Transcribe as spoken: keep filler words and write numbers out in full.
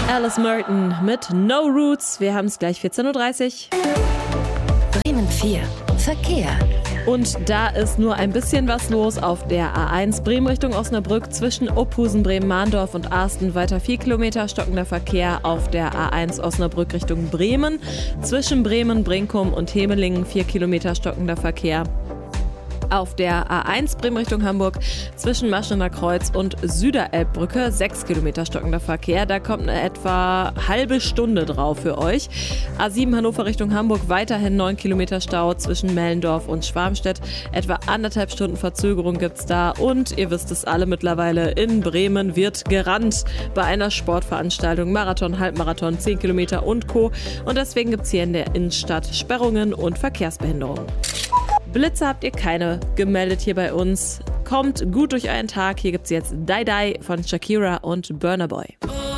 Alice Merton mit No Roots. Wir haben es gleich vierzehn Uhr dreißig. Bremen vier. Verkehr. Und da ist nur ein bisschen was los auf der A eins Bremen Richtung Osnabrück zwischen Opphusen, Bremen-Mahndorf und Arsten. Weiter vier Kilometer stockender Verkehr auf der A eins Osnabrück Richtung Bremen. Zwischen Bremen, Brinkum und Hemelingen vier Kilometer stockender Verkehr. Auf der A eins Bremen Richtung Hamburg zwischen Maschener Kreuz und Süderelbbrücke sechs Kilometer stockender Verkehr. Da kommt eine etwa halbe Stunde drauf für euch. A sieben Hannover Richtung Hamburg weiterhin neun Kilometer Stau zwischen Mellendorf und Schwarmstedt. Etwa anderthalb Stunden Verzögerung gibt's da. Und ihr wisst es alle mittlerweile, in Bremen wird gerannt bei einer Sportveranstaltung. Marathon, Halbmarathon, zehn Kilometer und Co. Und deswegen gibt's hier in der Innenstadt Sperrungen und Verkehrsbehinderungen. Blitze habt ihr keine gemeldet hier bei uns. Kommt gut durch euren Tag. Hier gibt's jetzt Die Die von Shakira und Burna Boy.